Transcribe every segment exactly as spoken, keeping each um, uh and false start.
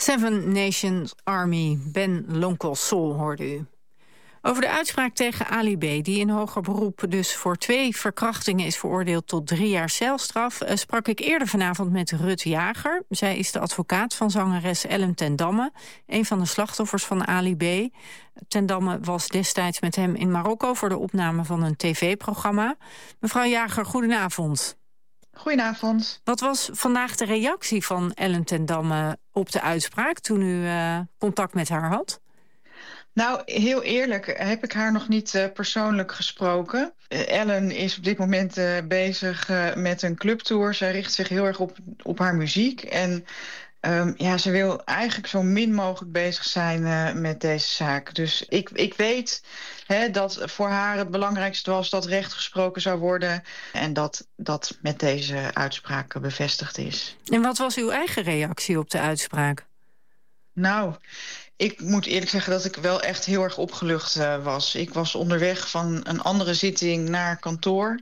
Seven Nations Army, Ben Lonkel-Sol hoorde u. Over de uitspraak tegen Ali B., die in hoger beroep dus voor twee verkrachtingen is veroordeeld tot drie jaar celstraf, uh, sprak ik eerder vanavond met Rut Jager. Zij is de advocaat van zangeres Ellen ten Damme, een van de slachtoffers van Ali B. Ten Damme was destijds met hem in Marokko voor de opname van een tv-programma. Mevrouw Jager, goedenavond. Goedenavond. Wat was vandaag de reactie van Ellen ten Damme op de uitspraak toen u uh, contact met haar had? Nou, heel eerlijk heb ik haar nog niet uh, persoonlijk gesproken. Uh, Ellen is op dit moment uh, bezig uh, met een clubtour. Zij richt zich heel erg op, op haar muziek. En um, ja, ze wil eigenlijk zo min mogelijk bezig zijn uh, met deze zaak. Dus ik, ik weet hè, dat voor haar het belangrijkste was dat recht gesproken zou worden. En dat dat met deze uitspraak bevestigd is. En wat was uw eigen reactie op de uitspraak? Nou, ik moet eerlijk zeggen dat ik wel echt heel erg opgelucht uh, was. Ik was onderweg van een andere zitting naar kantoor.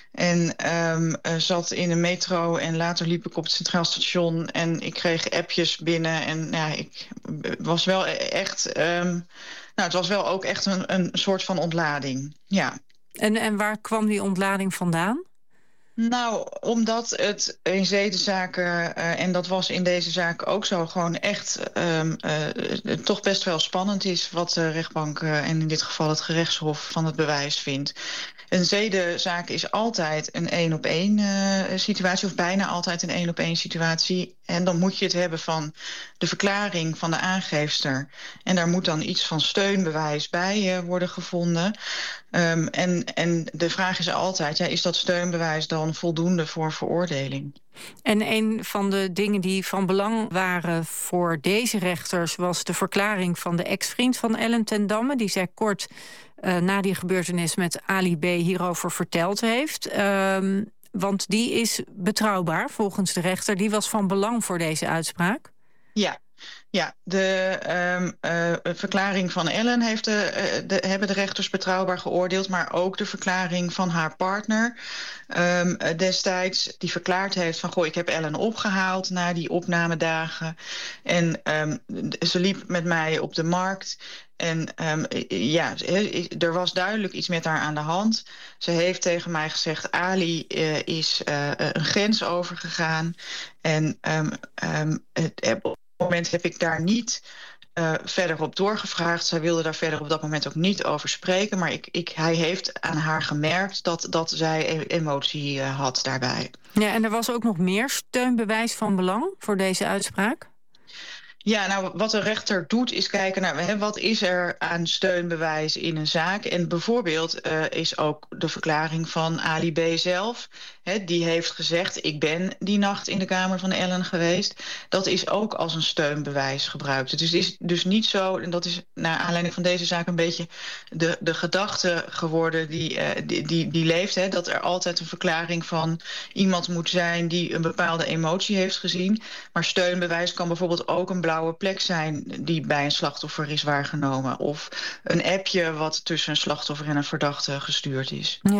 En um, uh, zat in de metro en later liep ik op het Centraal Station. En ik kreeg appjes binnen. En ja, ik was wel echt... Um, nou, het was wel ook echt een, een soort van ontlading, ja. En, en waar kwam die ontlading vandaan? Nou, omdat het in zedenzaken, uh, en dat was in deze zaak ook zo, gewoon echt um, uh, toch best wel spannend is wat de rechtbank uh, en in dit geval het gerechtshof van het bewijs vindt. Een zedenzaak is altijd een één-op-één uh, situatie, of bijna altijd een één-op-één situatie. En dan moet je het hebben van de verklaring van de aangeefster. En daar moet dan iets van steunbewijs bij uh, worden gevonden. Um, en, en de vraag is altijd, ja, is dat steunbewijs dan voldoende voor veroordeling? En een van de dingen die van belang waren voor deze rechters was de verklaring van de ex-vriend van Ellen ten Damme, die zij kort uh, na die gebeurtenis met Ali B. hierover verteld heeft. Um, want die is betrouwbaar volgens de rechter. Die was van belang voor deze uitspraak. Ja. Ja, de um, uh, verklaring van Ellen heeft de, uh, de, hebben de rechters betrouwbaar geoordeeld, maar ook de verklaring van haar partner um, destijds, die verklaard heeft van, goh, ik heb Ellen opgehaald na die opnamedagen en um, ze liep met mij op de markt. En um, ja, er was duidelijk iets met haar aan de hand. Ze heeft tegen mij gezegd, Ali uh, is uh, een grens overgegaan. En um, um, het, op dit moment heb ik daar niet uh, verder op doorgevraagd. Zij wilde daar verder op dat moment ook niet over spreken. Maar ik, ik, hij heeft aan haar gemerkt dat, dat zij emotie uh, had daarbij. Ja, en er was ook nog meer steunbewijs van belang voor deze uitspraak? Ja, nou, wat de rechter doet is kijken naar, hè, wat is er aan steunbewijs in een zaak. En bijvoorbeeld uh, is ook de verklaring van Ali B. zelf. Hè, die heeft gezegd, ik ben die nacht in de kamer van Ellen geweest. Dat is ook als een steunbewijs gebruikt. Dus het is dus niet zo, en dat is naar aanleiding van deze zaak een beetje de, de gedachte geworden die, uh, die, die, die leeft. Hè, dat er altijd een verklaring van iemand moet zijn die een bepaalde emotie heeft gezien. Maar steunbewijs kan bijvoorbeeld ook een blauwe plek zijn die bij een slachtoffer is waargenomen. Of een appje wat tussen een slachtoffer en een verdachte gestuurd is. Ja.